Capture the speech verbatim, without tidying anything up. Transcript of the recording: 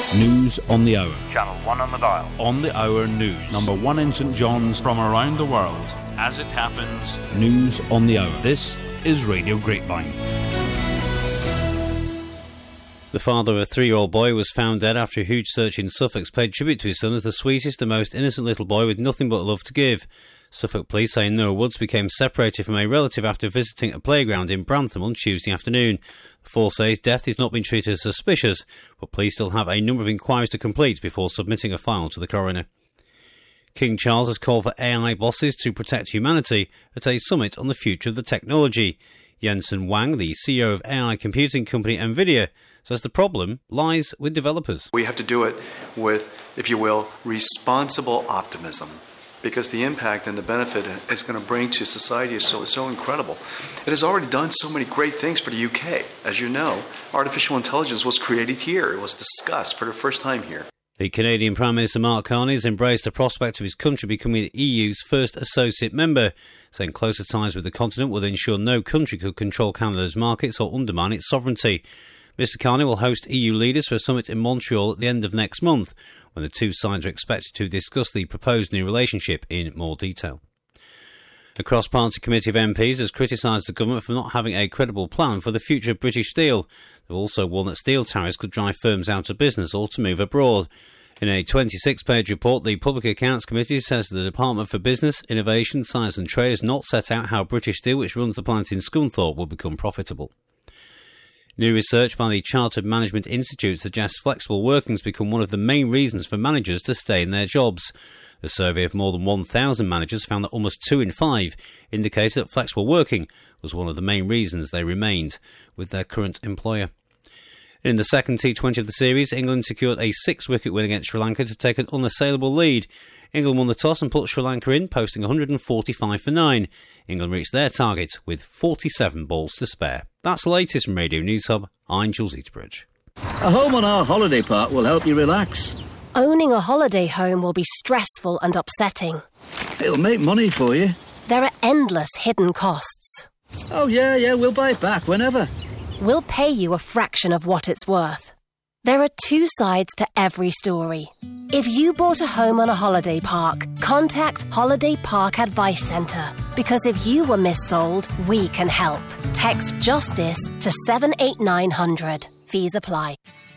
News on the hour. Channel one on the dial. On the hour news. Number one in St John's. From around the world. As it happens. News on the hour. This is Radio Grapevine. The father of a three-year-old boy was found dead after a huge search in Suffolk paid tribute to his son as the sweetest and most innocent little boy with nothing but love to give. Suffolk police say Noah Woods became separated from a relative after visiting a playground in Brantham on Tuesday afternoon. The force says death is not being treated as suspicious, but police still have a number of inquiries to complete before submitting a file to the coroner. King Charles has called for A I bosses to protect humanity at a summit on the future of the technology. Jensen Huang, the C E O of A I computing company Nvidia, says the problem lies with developers. We have to do it with, if you will, responsible optimism, because the impact and the benefit it's going to bring to society is so, so incredible. It has already done so many great things for the U K. As you know, artificial intelligence was created here. It was discussed for the first time here. The Canadian Prime Minister Mark Carney has embraced the prospect of his country becoming the E U's first associate member, saying closer ties with the continent would ensure no country could control Canada's markets or undermine its sovereignty. Mister Carney will host E U leaders for a summit in Montreal at the end of next month, when the two sides are expected to discuss the proposed new relationship in more detail. The cross-party committee of M Ps has criticised the government for not having a credible plan for the future of British steel. They've also warned that steel tariffs could drive firms out of business or to move abroad. In a twenty-six page report, the Public Accounts Committee says the Department for Business, Innovation, Science and Trade has not set out how British Steel, which runs the plant in Scunthorpe, will become profitable. New research by the Chartered Management Institute suggests flexible working's become one of the main reasons for managers to stay in their jobs. A survey of more than one thousand managers found that almost two in five indicated that flexible working was one of the main reasons they remained with their current employer. In the second T twenty of the series, England secured a six-wicket win against Sri Lanka to take an unassailable lead. England won the toss and put Sri Lanka in, posting one hundred forty-five for nine. England reached their target with forty-seven balls to spare. That's the latest from Radio News Hub. I'm Jules Eatsbridge. A home on our holiday park will help you relax. Owning a holiday home will be stressful and upsetting. It'll make money for you. There are endless hidden costs. Oh, yeah, yeah, we'll buy it back whenever. We'll pay you a fraction of what it's worth. There are two sides to every story. If you bought a home on a holiday park, contact Holiday Park Advice Centre. Because if you were missold, we can help. Text JUSTICE to seven eight nine hundred. Fees apply.